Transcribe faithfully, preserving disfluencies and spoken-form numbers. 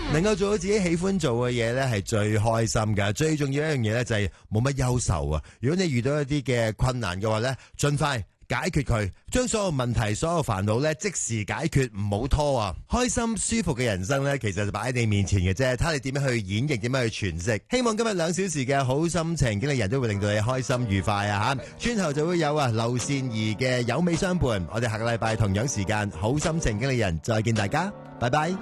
能夠做到自己喜歡做嘅嘢咧，係最開心噶。最重要一樣嘢咧就係冇乜憂愁啊。如果你遇到一啲嘅困難嘅話咧，盡快解決佢，將所有問題、所有煩惱咧即時解決，唔好拖啊！開心舒服嘅人生咧，其實就擺喺你面前嘅啫，睇你點樣去演繹，點樣去詮釋。希望今日兩小時嘅好心情經理人都會令到你開心愉快啊！吓，轉頭就會有啊劉善儀嘅有美相伴。我哋下個禮拜同樣時間好心情經理人再見大家，拜拜。